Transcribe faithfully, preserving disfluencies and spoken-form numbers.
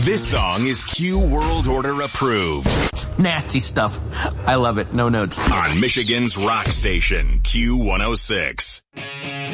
This song is Q World Order approved. Nasty stuff. I love it. No notes. On Michigan's rock station, Q one oh six.